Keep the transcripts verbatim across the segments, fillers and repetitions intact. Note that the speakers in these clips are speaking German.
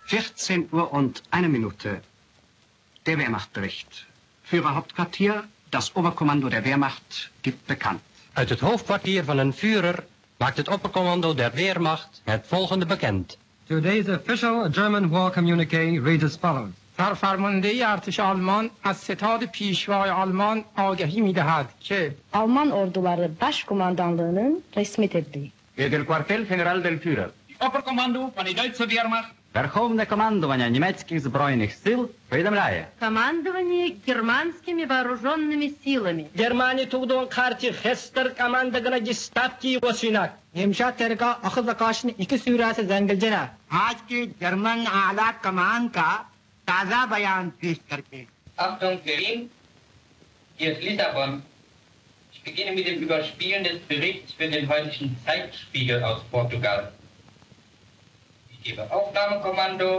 vierzehn Uhr und eine Minute. Der Wehrmachtbericht. Führerhauptquartier, das Oberkommando der Wehrmacht gibt bekannt. Uit het hoofdkwartier van een Führer maakt het oppercommando der Wehrmacht het volgende bekend. Today's official German war communique reads as follows. سرفرمانده ارتش آلمان از ستاد پیشوای آلمان آگهی می‌دهد که Alman orduları başkumandanlığının resmi tebliği. Del cuartel general del Führer. Oberkommando van die Duitse Wehrmacht. Верховне командування німецьких збройних сил повідомляє. Командование германскими вооруженными силами. Germani tugduğun karşı Hester komandagına gestapki vasinak. Hemşa terka akıl akaşın iki süresi zengilcene. आज के जर्मन आला कमान का ताज़ा बयान पेश करके Achtung, Berlin, hier ist Lissabon. Ich beginne mit dem Überspielen des Berichts für den heutigen Zeitspiegel aus Portugal. Ich gebe Aufnahmekommando.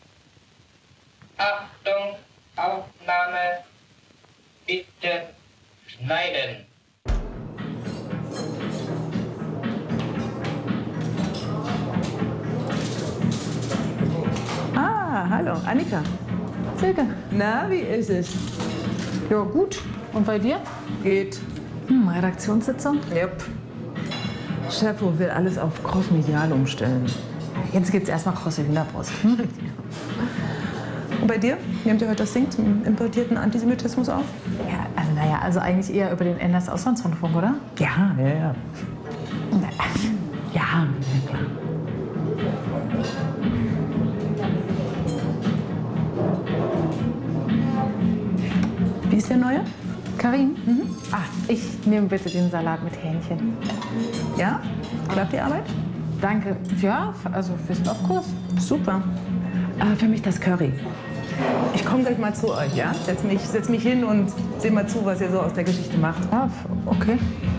Achtung, Aufnahme. Bitte schneiden. Ah, hallo, Annika. Silke. Na, wie ist es? Ja, gut. Und bei dir? Geht. Hm, Redaktionssitzung? Yep. Chefo will alles auf crossmedial umstellen. Jetzt gibt's erstmal Cross Hühnerbrust. Hm? Und bei dir? Nehmt ihr heute das Ding zum importierten Antisemitismus auf? Ja, also naja, also eigentlich eher über den N S Auslandsrundfunk, oder? Ja, ja, ja. Na, Ja, ja klar. Wie ist der neue? Karin? Mhm. Ach, ich nehme bitte den Salat mit Hähnchen. Ja? Klappt die Arbeit? Danke. Ja, also wir sind auf Kurs. Super. Äh, für mich das Curry. Ich komme gleich mal zu euch, ja? Setz mich, setz mich hin und seh mal zu, was ihr so aus der Geschichte macht. Ah, okay.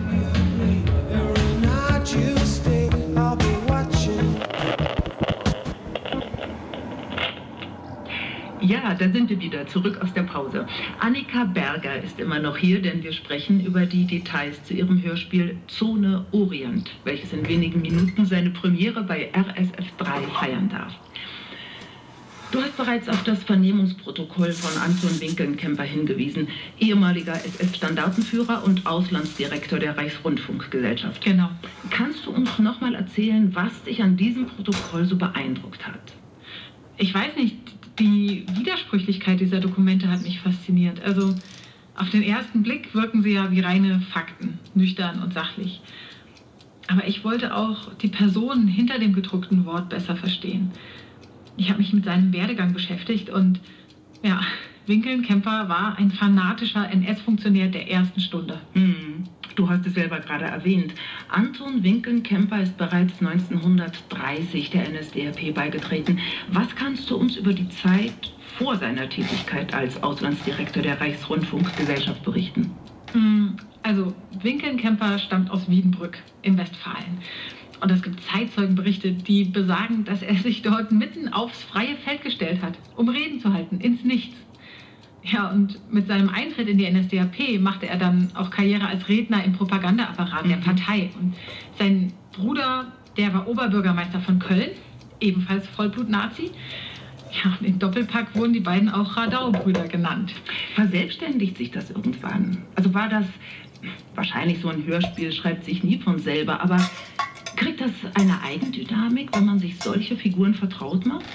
Ja, da sind wir wieder, zurück aus der Pause. Annika Berger ist immer noch hier, denn wir sprechen über die Details zu ihrem Hörspiel Zone Orient, welches in wenigen Minuten seine Premiere bei R S F drei feiern darf. Du hast bereits auf das Vernehmungsprotokoll von Anton Winkelnkämper hingewiesen, ehemaliger S S-Standartenführer und Auslandsdirektor der Reichsrundfunkgesellschaft. Genau. Kannst du uns noch mal erzählen, was dich an diesem Protokoll so beeindruckt hat? Ich weiß nicht, die Widersprüchlichkeit dieser Dokumente hat mich fasziniert. Also auf den ersten Blick wirken sie ja wie reine Fakten, nüchtern und sachlich. Aber ich wollte auch die Personen hinter dem gedruckten Wort besser verstehen. Ich habe mich mit seinem Werdegang beschäftigt und ja, Winkelnkämper war ein fanatischer N S-Funktionär der ersten Stunde. Hm. Du hast es selber gerade erwähnt. Anton Winkelnkämper ist bereits neunzehnhundertdreißig der N S D A P beigetreten. Was kannst du uns über die Zeit vor seiner Tätigkeit als Auslandsdirektor der Reichsrundfunkgesellschaft berichten? Also, Winkelnkämper stammt aus Wiedenbrück in Westfalen. Und es gibt Zeitzeugenberichte, die besagen, dass er sich dort mitten aufs freie Feld gestellt hat, um Reden zu halten, ins Nichts. Ja, und mit seinem Eintritt in die N S D A P machte er dann auch Karriere als Redner im Propagandaapparat der Partei. Und sein Bruder, der war Oberbürgermeister von Köln, ebenfalls Vollblut-Nazi. Ja, und im Doppelpack wurden die beiden auch Radau-Brüder genannt. Verselbstständigt sich das irgendwann? Also war das, wahrscheinlich so ein Hörspiel schreibt sich nie von selber, aber kriegt das eine Eigendynamik, wenn man sich solche Figuren vertraut macht?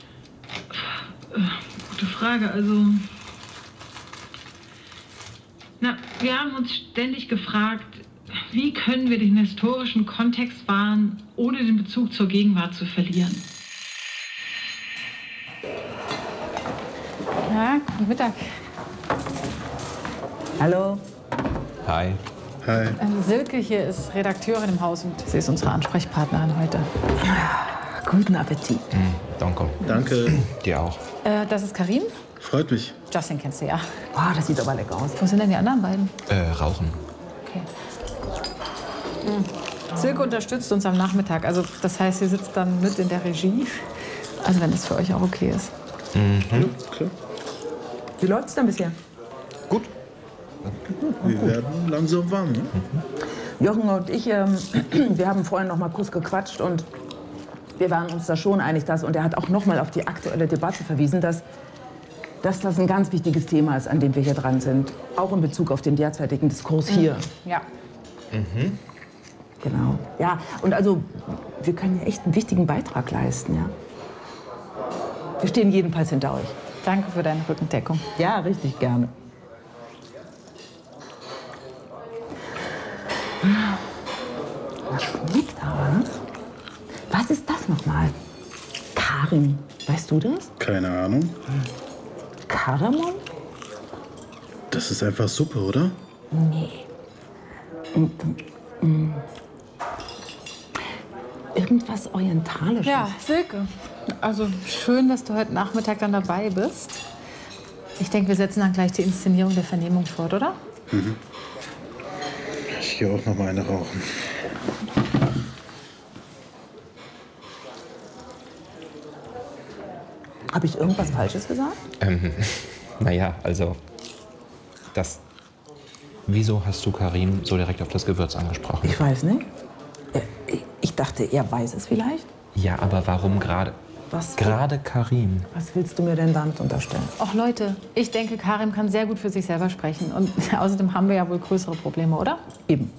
Gute Frage, also... Na, wir haben uns ständig gefragt, wie können wir den historischen Kontext wahren, ohne den Bezug zur Gegenwart zu verlieren? Ja, guten Mittag. Hallo. Hi. Hi. Ähm, Silke hier ist Redakteurin im Haus und sie ist unsere Ansprechpartnerin heute. Guten Appetit. Mm, danke. Danke. Dir auch. Äh, das ist Karin. Freut mich. Justin kennst du ja. Boah, das sieht aber lecker aus. Wo sind denn die anderen beiden? Äh, rauchen. Okay. Mhm. Silke unterstützt uns am Nachmittag. Also das heißt, sie sitzt dann mit in der Regie. Also wenn das für euch auch okay ist. Mhm. Ja, klar. Wie läuft's denn bisher? Gut. Wir gut. werden langsam warm, ne? Jochen und ich, ähm, wir haben vorhin noch mal kurz gequatscht und wir waren uns da schon einig, dass, und er hat auch noch mal auf die aktuelle Debatte verwiesen, dass, dass das ein ganz wichtiges Thema ist, an dem wir hier dran sind. Auch in Bezug auf den derzeitigen Diskurs hier. Ja. Mhm. Genau. Ja, und also, wir können ja echt einen wichtigen Beitrag leisten, ja. Wir stehen jedenfalls hinter euch. Danke für deine Rückendeckung. Ja, richtig gerne. Was schmeckt da, was? Was ist das nochmal? Karim, weißt du das? Keine Ahnung. Kardamom? Das ist einfach Suppe, oder? Nee. Und, mm, irgendwas Orientalisches. Ja, Silke. Also schön, dass du heute Nachmittag dann dabei bist. Ich denke, wir setzen dann gleich die Inszenierung der Vernehmung fort, oder? Mhm. Ich gehe auch noch mal eine rauchen. Habe ich irgendwas Falsches gesagt? Ähm, naja, also, das... Wieso hast du Karim so direkt auf das Gewürz angesprochen? Ich weiß nicht. Äh, Ich dachte, er weiß es vielleicht. Ja, aber warum gerade... Was? Gerade Karim? Was willst du mir denn damit unterstellen? Och Leute, ich denke, Karim kann sehr gut für sich selber sprechen. Und außerdem haben wir ja wohl größere Probleme, oder? Eben.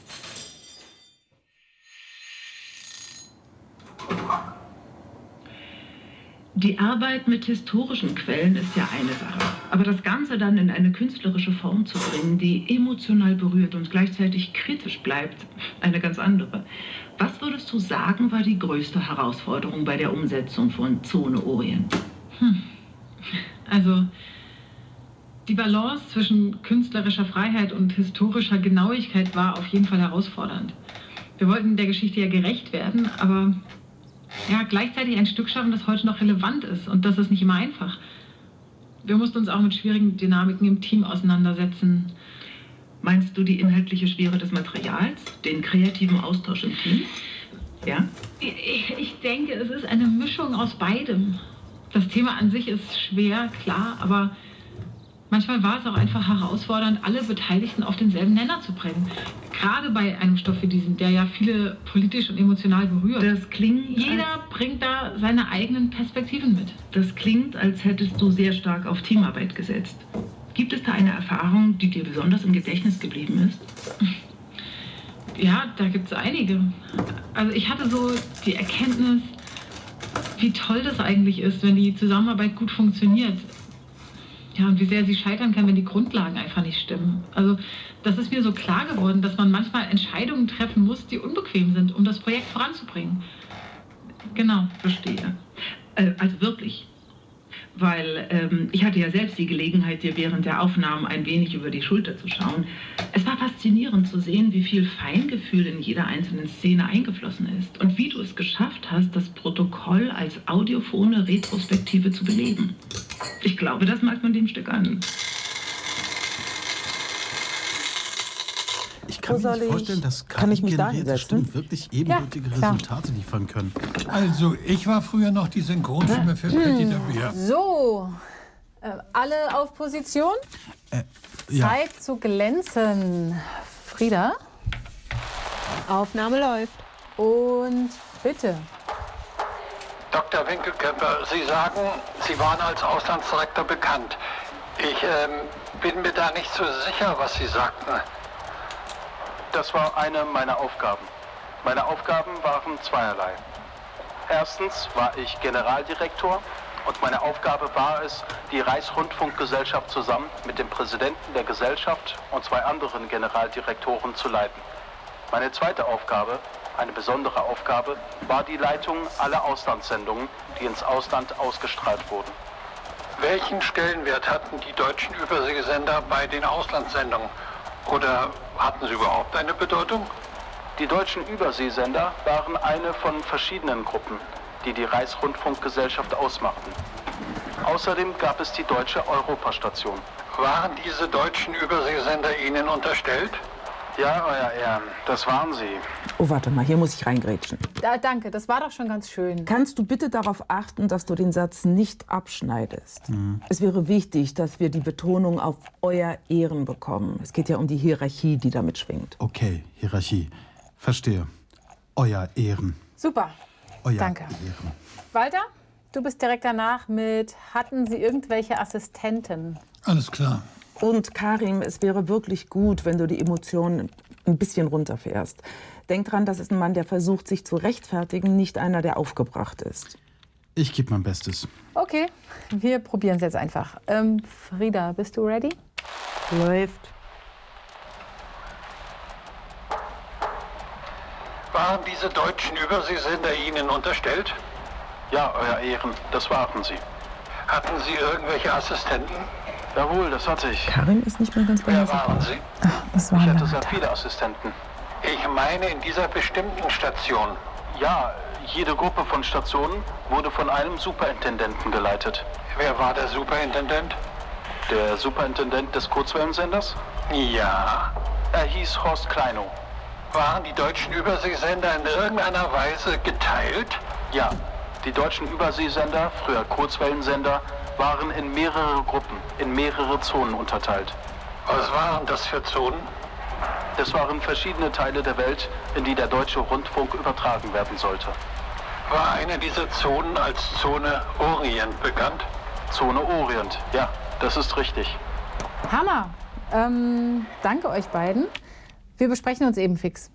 Die Arbeit mit historischen Quellen ist ja eine Sache. Aber das Ganze dann in eine künstlerische Form zu bringen, die emotional berührt und gleichzeitig kritisch bleibt, eine ganz andere. Was würdest du sagen, war die größte Herausforderung bei der Umsetzung von Zone Orient? Hm. Also, die Balance zwischen künstlerischer Freiheit und historischer Genauigkeit war auf jeden Fall herausfordernd. Wir wollten der Geschichte ja gerecht werden, aber ja, gleichzeitig ein Stück schaffen, das heute noch relevant ist. Und das ist nicht immer einfach. Wir mussten uns auch mit schwierigen Dynamiken im Team auseinandersetzen. Meinst du die inhaltliche Schwere des Materials, den kreativen Austausch im Team? Ja? Ich, ich denke, es ist eine Mischung aus beidem. Das Thema an sich ist schwer, klar, aber manchmal war es auch einfach herausfordernd, alle Beteiligten auf denselben Nenner zu bringen. Gerade bei einem Stoff wie diesem, der ja viele politisch und emotional berührt. Das klingt... Jeder bringt da seine eigenen Perspektiven mit. Das klingt, als hättest du sehr stark auf Teamarbeit gesetzt. Gibt es da eine Erfahrung, die dir besonders im Gedächtnis geblieben ist? Ja, da gibt es einige. Also ich hatte so die Erkenntnis, wie toll das eigentlich ist, wenn die Zusammenarbeit gut funktioniert. Ja, und wie sehr sie scheitern kann, wenn die Grundlagen einfach nicht stimmen. Also das ist mir so klar geworden, dass man manchmal Entscheidungen treffen muss, die unbequem sind, um das Projekt voranzubringen. Genau. Verstehe. Äh, also wirklich. Weil ähm, ich hatte ja selbst die Gelegenheit, dir während der Aufnahmen ein wenig über die Schulter zu schauen. Es war faszinierend zu sehen, wie viel Feingefühl in jeder einzelnen Szene eingeflossen ist und wie du es geschafft hast, das Protokoll als audiophone Retrospektive zu beleben. Ich glaube, das merkt man dem Stück an. Ich kann mir nicht vorstellen, dass kann ich mich da generierte Stimmen wirklich ebenbürtige Ja, klar. Resultate liefern können. Also, ich war früher noch die Synchronstimme für Petit Davia. So, äh, alle auf Position? ja. Zeit zu glänzen. Frieda? Aufnahme läuft. Und bitte. Doktor Winkelköpper, Sie sagen, Sie waren als Auslandsdirektor bekannt. Ich ähm, bin mir da nicht so sicher, was Sie sagten. Das war eine meiner Aufgaben. Meine Aufgaben waren zweierlei. Erstens war ich Generaldirektor und meine Aufgabe war es, die Reichsrundfunkgesellschaft zusammen mit dem Präsidenten der Gesellschaft und zwei anderen Generaldirektoren zu leiten. Meine zweite Aufgabe, eine besondere Aufgabe, war die Leitung aller Auslandssendungen, die ins Ausland ausgestrahlt wurden. Welchen Stellenwert hatten die deutschen Überseesender bei den Auslandssendungen? Oder hatten sie überhaupt eine Bedeutung? Die deutschen Überseesender waren eine von verschiedenen Gruppen, die die Reichsrundfunkgesellschaft ausmachten. Außerdem gab es die deutsche Europastation. Waren diese deutschen Überseesender Ihnen unterstellt? Ja, euer Ehren, das waren sie. Oh, warte mal, hier muss ich reingrätschen. Da, danke, das war doch schon ganz schön. Kannst du bitte darauf achten, dass du den Satz nicht abschneidest? Mhm. Es wäre wichtig, dass wir die Betonung auf euer Ehren bekommen. Es geht ja um die Hierarchie, die damit schwingt. Okay, Hierarchie. Verstehe. Euer Ehren. Super. Oh ja, Danke. Ehren. Walter, du bist direkt danach mit, hatten Sie irgendwelche Assistenten? Alles klar. Und Karim, es wäre wirklich gut, wenn du die Emotionen ein bisschen runterfährst. Denk dran, das ist ein Mann, der versucht, sich zu rechtfertigen, nicht einer, der aufgebracht ist. Ich gebe mein Bestes. Okay, wir probieren es jetzt einfach. Ähm, Frieda, bist du ready? Läuft. Waren diese deutschen Überseesender Ihnen unterstellt? Ja, Euer Ehren, das waren sie. Hatten Sie irgendwelche Assistenten? Jawohl, das hatte ich. Karim ist nicht mehr ganz bei Wer waren Sie? Das Ich hatte sehr viele Assistenten. Ich meine in dieser bestimmten Station. Ja, jede Gruppe von Stationen wurde von einem Superintendenten geleitet. Wer war der Superintendent? Der Superintendent des Kurzwellensenders? Ja. Er hieß Horst Kleinow. Waren die deutschen Überseesender in irgendeiner Weise geteilt? Ja, die deutschen Überseesender, früher Kurzwellensender, waren in mehrere Gruppen, in mehrere Zonen unterteilt. Was waren das für Zonen? Das waren verschiedene Teile der Welt, in die der deutsche Rundfunk übertragen werden sollte. War eine dieser Zonen als Zone Orient bekannt? Zone Orient, ja, das ist richtig. Hammer. Ähm, danke euch beiden. Wir besprechen uns eben fix.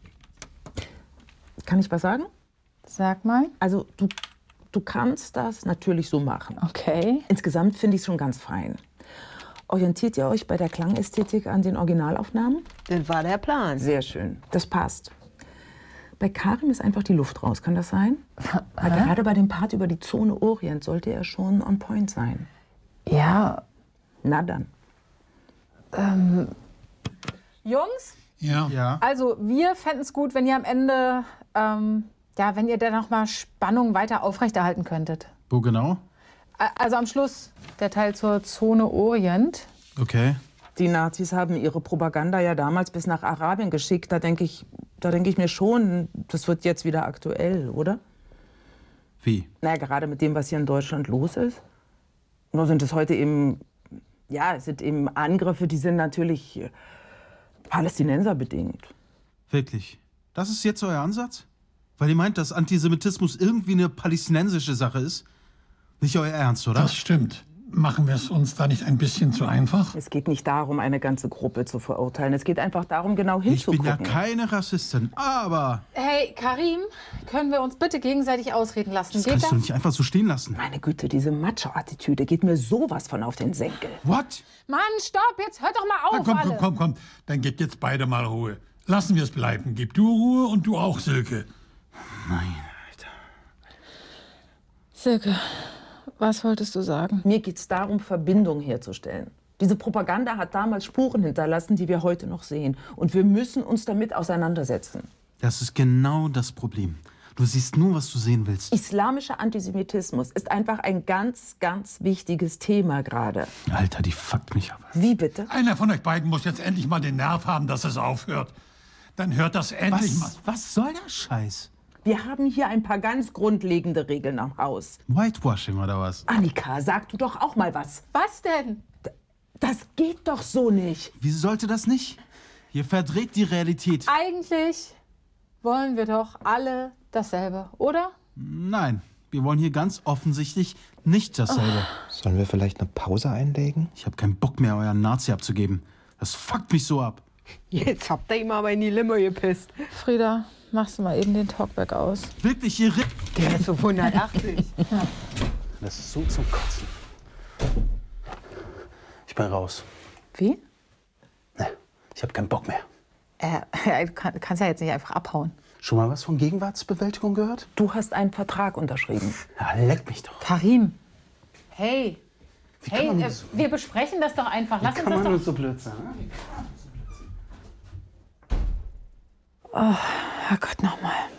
Kann ich was sagen? Sag mal. Also du, du kannst das natürlich so machen. Okay. Insgesamt finde ich es schon ganz fein. Orientiert ihr euch bei der Klangästhetik an den Originalaufnahmen? Das war der Plan. Sehr schön, das passt. Bei Karim ist einfach die Luft raus, kann das sein? Weil gerade bei dem Part über die Zone Orient sollte er schon on point sein. Ja. Na dann. Ähm, Jungs? Ja. Ja. Also wir fänden es gut, wenn ihr am Ende, ähm, ja, wenn ihr dann noch mal Spannung weiter aufrechterhalten könntet. Wo genau? Also am Schluss, der Teil zur Zone Orient. Okay. Die Nazis haben ihre Propaganda ja damals bis nach Arabien geschickt. Da denke ich, da denke ich mir schon, das wird jetzt wieder aktuell, oder? Wie? Naja, gerade mit dem, was hier in Deutschland los ist. Nur sind es heute eben, ja, es sind eben Angriffe, die sind natürlich palästinenserbedingt. Wirklich? Das ist jetzt euer Ansatz? Weil ihr meint, dass Antisemitismus irgendwie eine palästinensische Sache ist? Nicht euer Ernst, oder? Das stimmt. Machen wir es uns da nicht ein bisschen zu einfach? Es geht nicht darum, eine ganze Gruppe zu verurteilen. Es geht einfach darum, genau Ich bin hinzugucken. ja keine Rassistin, aber Hey, Karim, können wir uns bitte gegenseitig ausreden lassen? das Geht kannst das? du nicht einfach so stehen lassen. Meine Güte, diese Macho-Attitüde geht mir sowas von auf den Senkel. What? Mann, stopp, jetzt hört doch mal auf, Na, komm, alle. komm, komm, komm. Dann gebt jetzt beide mal Ruhe. Lassen wir es bleiben. Gib du Ruhe und du auch, Silke. Nein. Silke, was wolltest du sagen? Mir geht es darum, Verbindung herzustellen. Diese Propaganda hat damals Spuren hinterlassen, die wir heute noch sehen. Und wir müssen uns damit auseinandersetzen. Das ist genau das Problem. Du siehst nur, was du sehen willst. Islamischer Antisemitismus ist einfach ein ganz, ganz wichtiges Thema gerade. Alter, die fuckt mich ab. Wie bitte? Einer von euch beiden muss jetzt endlich mal den Nerv haben, dass es aufhört. Dann hört das endlich mal. Was, was soll der Scheiß? Wir haben hier ein paar ganz grundlegende Regeln am Haus. Whitewashing oder was? Annika, sag du doch auch mal was. Was denn? Das geht doch so nicht. Wieso sollte das nicht? Ihr verdreht die Realität. Eigentlich wollen wir doch alle dasselbe, oder? Nein, wir wollen hier ganz offensichtlich nicht dasselbe. Sollen wir vielleicht eine Pause einlegen? Ich habe keinen Bock mehr, euren Nazi abzugeben. Das fuckt mich so ab. Jetzt habt ihr ihm aber in die Limo gepisst. Frieda, machst du mal eben den Talkback aus. Wirklich, ihr... Der ist so hundertachtzig. Das ist so zum Kotzen. Ich bin raus. Wie? Ne, ich habe keinen Bock mehr. Äh, du kann, kannst ja jetzt nicht einfach abhauen. Schon mal was von Gegenwartsbewältigung gehört? Du hast einen Vertrag unterschrieben. Ja, leck mich doch. Karim. Hey. Wie kann Hey, man äh, nur so- wir besprechen das doch einfach. Lass Wie uns kann das man doch... nur so blöd sein? Ne? Oh, Herrgott, nochmal.